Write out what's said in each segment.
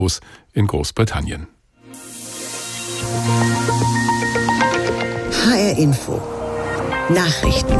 in Großbritannien. HR Info. Nachrichten.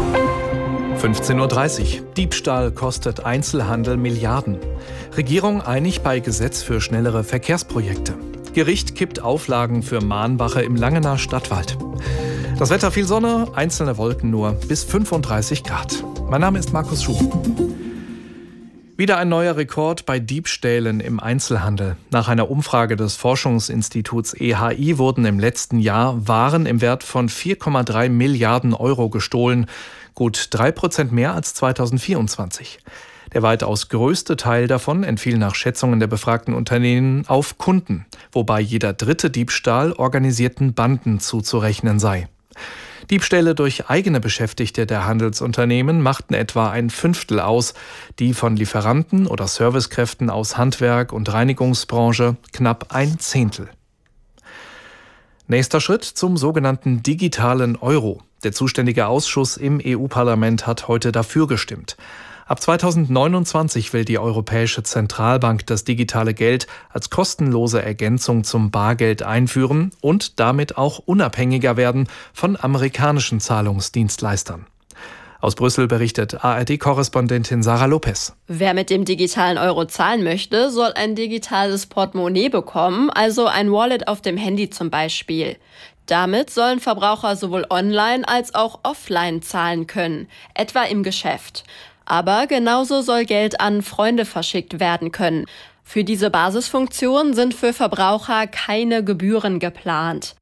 15:30 Uhr. Diebstahl kostet Einzelhandel Milliarden. Regierung einig bei Gesetz für schnellere Verkehrsprojekte. Gericht kippt Auflagen für Mahnwache im Langener Stadtwald. Das Wetter viel Sonne, einzelne Wolken nur bis 35 Grad. Mein Name ist Markus Schuh. Wieder ein neuer Rekord bei Diebstählen im Einzelhandel. Nach einer Umfrage des Forschungsinstituts EHI wurden im letzten Jahr Waren im Wert von 4,3 Milliarden Euro gestohlen. Gut 3% mehr als 2024. Der weitaus größte Teil davon entfiel nach Schätzungen der befragten Unternehmen auf Kunden, wobei jeder dritte Diebstahl organisierten Banden zuzurechnen sei. Diebstähle durch eigene Beschäftigte der Handelsunternehmen machten etwa ein Fünftel aus, die von Lieferanten oder Servicekräften aus Handwerk und Reinigungsbranche knapp ein Zehntel. Nächster Schritt zum sogenannten digitalen Euro. Der zuständige Ausschuss im EU-Parlament hat heute dafür gestimmt. Ab 2029 will die Europäische Zentralbank das digitale Geld als kostenlose Ergänzung zum Bargeld einführen und damit auch unabhängiger werden von amerikanischen Zahlungsdienstleistern. Aus Brüssel berichtet ARD-Korrespondentin Sarah Lopez. Wer mit dem digitalen Euro zahlen möchte, soll ein digitales Portemonnaie bekommen, also ein Wallet auf dem Handy zum Beispiel. Damit sollen Verbraucher sowohl online als auch offline zahlen können, etwa im Geschäft. Aber genauso soll Geld an Freunde verschickt werden können. Für diese Basisfunktion sind für Verbraucher keine Gebühren geplant.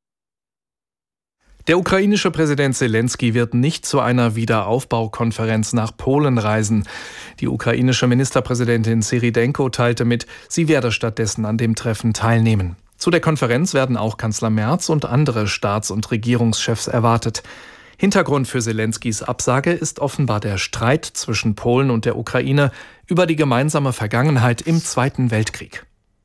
Der ukrainische Präsident Selenskyj wird nicht zu einer Wiederaufbaukonferenz nach Polen reisen. Die ukrainische Ministerpräsidentin Syridenko teilte mit, sie werde stattdessen an dem Treffen teilnehmen. Zu der Konferenz werden auch Kanzler Merz und andere Staats- und Regierungschefs erwartet. Hintergrund für Selenskys Absage ist offenbar der Streit zwischen Polen und der Ukraine über die gemeinsame Vergangenheit im Zweiten Weltkrieg.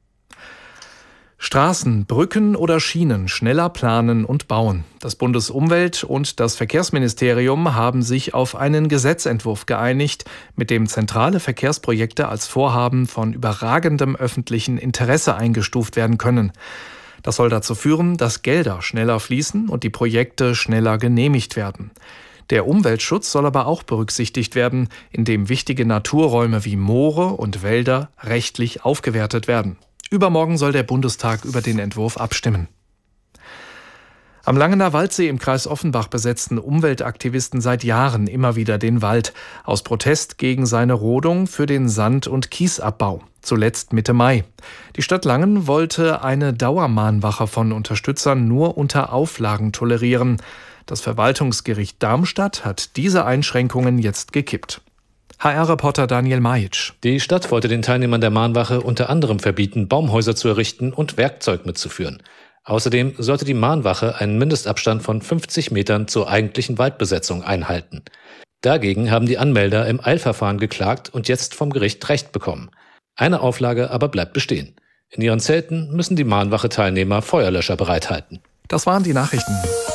Straßen, Brücken oder Schienen schneller planen und bauen. Das Bundesumwelt- und das Verkehrsministerium haben sich auf einen Gesetzentwurf geeinigt, mit dem zentrale Verkehrsprojekte als Vorhaben von überragendem öffentlichen Interesse eingestuft werden können. Das soll dazu führen, dass Gelder schneller fließen und die Projekte schneller genehmigt werden. Der Umweltschutz soll aber auch berücksichtigt werden, indem wichtige Naturräume wie Moore und Wälder rechtlich aufgewertet werden. Übermorgen soll der Bundestag über den Entwurf abstimmen. Am Langener Waldsee im Kreis Offenbach besetzten Umweltaktivisten seit Jahren immer wieder den Wald, aus Protest gegen seine Rodung für den Sand- und Kiesabbau. Zuletzt Mitte Mai. Die Stadt Langen wollte eine Dauermahnwache von Unterstützern nur unter Auflagen tolerieren. Das Verwaltungsgericht Darmstadt hat diese Einschränkungen jetzt gekippt. HR-Reporter Daniel Majic. Die Stadt wollte den Teilnehmern der Mahnwache unter anderem verbieten, Baumhäuser zu errichten und Werkzeug mitzuführen. Außerdem sollte die Mahnwache einen Mindestabstand von 50 Metern zur eigentlichen Waldbesetzung einhalten. Dagegen haben die Anmelder im Eilverfahren geklagt und jetzt vom Gericht Recht bekommen. Eine Auflage aber bleibt bestehen. In ihren Zelten müssen die Mahnwache-Teilnehmer Feuerlöscher bereithalten. Das waren die Nachrichten.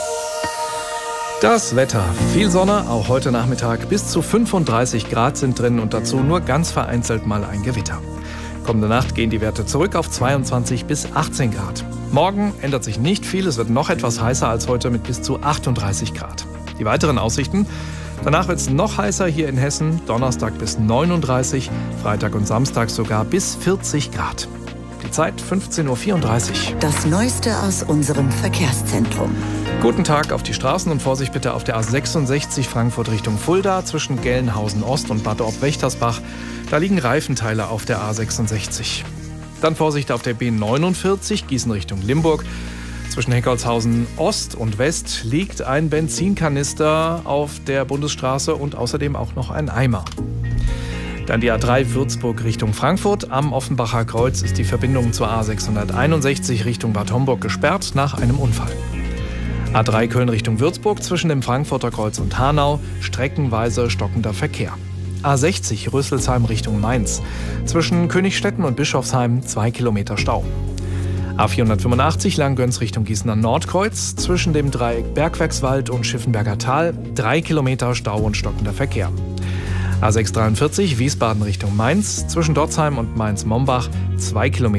Das Wetter. Viel Sonne, auch heute Nachmittag. Bis zu 35 Grad sind drin und dazu nur ganz vereinzelt mal ein Gewitter. Kommende Nacht gehen die Werte zurück auf 22 bis 18 Grad. Morgen ändert sich nicht viel, es wird noch etwas heißer als heute mit bis zu 38 Grad. Die weiteren Aussichten: Danach wird es noch heißer hier in Hessen, Donnerstag bis 39, Freitag und Samstag sogar bis 40 Grad. Die Zeit 15:34 Uhr. Das Neueste aus unserem Verkehrszentrum. Guten Tag auf die Straßen und Vorsicht bitte auf der A66 Frankfurt Richtung Fulda zwischen Gelnhausen Ost und Bad Orb-Wächtersbach. Da liegen Reifenteile auf der A66. Dann Vorsicht auf der B49 Gießen Richtung Limburg. Zwischen Heckholzhausen Ost und West liegt ein Benzinkanister auf der Bundesstraße und außerdem auch noch ein Eimer. Dann die A3 Würzburg Richtung Frankfurt. Am Offenbacher Kreuz ist die Verbindung zur A661 Richtung Bad Homburg gesperrt nach einem Unfall. A3 Köln Richtung Würzburg zwischen dem Frankfurter Kreuz und Hanau, streckenweise stockender Verkehr. A60 Rüsselsheim Richtung Mainz. Zwischen Königstetten und Bischofsheim 2 Kilometer Stau. A485 Langgöns Richtung Gießener Nordkreuz. Zwischen dem Dreieck Bergwerkswald und Schiffenberger Tal 3 Kilometer Stau und stockender Verkehr. A643 Wiesbaden Richtung Mainz, zwischen Dorzheim und Mainz-Mombach 2 Kilometer